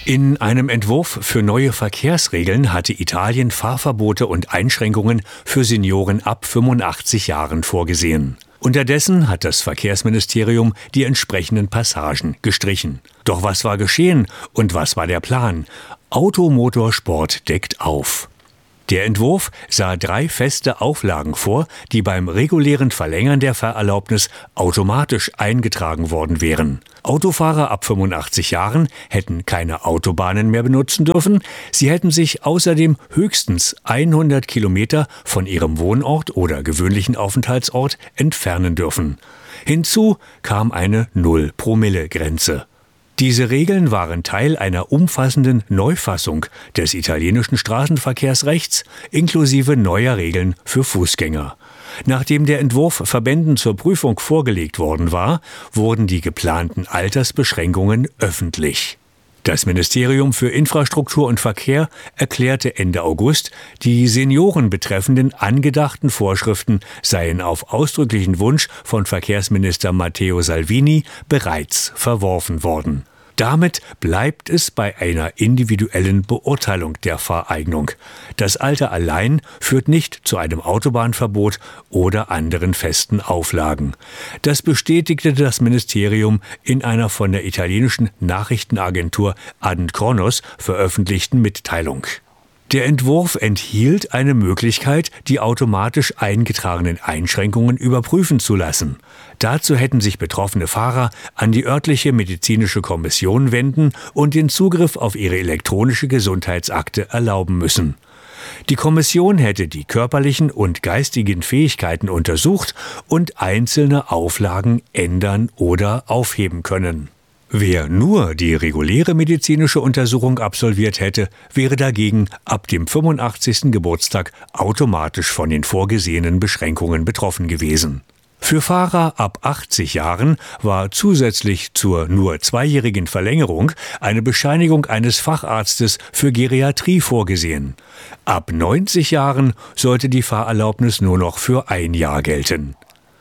In einem Entwurf für neue Verkehrsregeln hatte Italien Fahrverbote und Einschränkungen für Senioren ab 85 Jahren vorgesehen. Unterdessen hat das Verkehrsministerium die entsprechenden Passagen gestrichen. Doch was war geschehen und was war der Plan? Automotorsport deckt auf. Der Entwurf sah 3 feste Auflagen vor, die beim regulären Verlängern der Fahrerlaubnis automatisch eingetragen worden wären. Autofahrer ab 85 Jahren hätten keine Autobahnen mehr benutzen dürfen. Sie hätten sich außerdem höchstens 100 Kilometer von ihrem Wohnort oder gewöhnlichen Aufenthaltsort entfernen dürfen. Hinzu kam eine Null-Promille-Grenze. Diese Regeln waren Teil einer umfassenden Neufassung des italienischen Straßenverkehrsrechts inklusive neuer Regeln für Fußgänger. Nachdem der Entwurf Verbänden zur Prüfung vorgelegt worden war, wurden die geplanten Altersbeschränkungen öffentlich. Das Ministerium für Infrastruktur und Verkehr erklärte Ende August, die Senioren betreffenden angedachten Vorschriften seien auf ausdrücklichen Wunsch von Verkehrsminister Matteo Salvini bereits verworfen worden. Damit bleibt es bei einer individuellen Beurteilung der Fahreignung. Das Alter allein führt nicht zu einem Autobahnverbot oder anderen festen Auflagen. Das bestätigte das Ministerium in einer von der italienischen Nachrichtenagentur Ad Kronos veröffentlichten Mitteilung. Der Entwurf enthielt eine Möglichkeit, die automatisch eingetragenen Einschränkungen überprüfen zu lassen. Dazu hätten sich betroffene Fahrer an die örtliche medizinische Kommission wenden und den Zugriff auf ihre elektronische Gesundheitsakte erlauben müssen. Die Kommission hätte die körperlichen und geistigen Fähigkeiten untersucht und einzelne Auflagen ändern oder aufheben können. Wer nur die reguläre medizinische Untersuchung absolviert hätte, wäre dagegen ab dem 85. Geburtstag automatisch von den vorgesehenen Beschränkungen betroffen gewesen. Für Fahrer ab 80 Jahren war zusätzlich zur nur 2-jährigen Verlängerung eine Bescheinigung eines Facharztes für Geriatrie vorgesehen. Ab 90 Jahren sollte die Fahrerlaubnis nur noch für 1 Jahr gelten.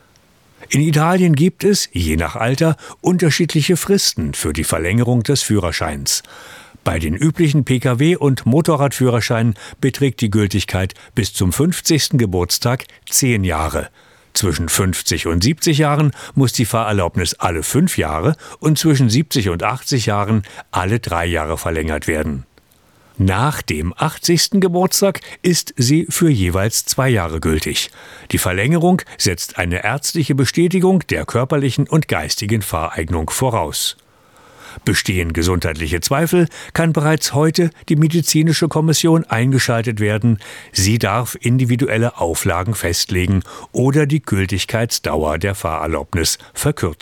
In Italien gibt es, je nach Alter, unterschiedliche Fristen für die Verlängerung des Führerscheins. Bei den üblichen Pkw- und Motorradführerscheinen beträgt die Gültigkeit bis zum 50. Geburtstag 10 Jahre. Zwischen 50 und 70 Jahren muss die Fahrerlaubnis alle 5 Jahre und zwischen 70 und 80 Jahren alle 3 Jahre verlängert werden. Nach dem 80. Geburtstag ist sie für jeweils 2 Jahre gültig. Die Verlängerung setzt eine ärztliche Bestätigung der körperlichen und geistigen Fahreignung voraus. Bestehen gesundheitliche Zweifel, kann bereits heute die medizinische Kommission eingeschaltet werden. Sie darf individuelle Auflagen festlegen oder die Gültigkeitsdauer der Fahrerlaubnis verkürzen.